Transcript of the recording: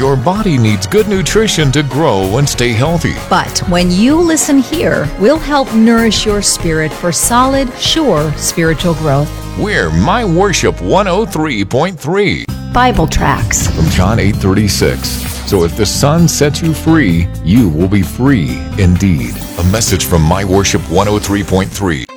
Your body needs good nutrition to grow and stay healthy. But when you listen here, we'll help nourish your spirit for solid, sure spiritual growth. We're My Worship 103.3. Bible tracts From John 8:36. So if the Son sets you free, you will be free indeed. A message from My Worship 103.3.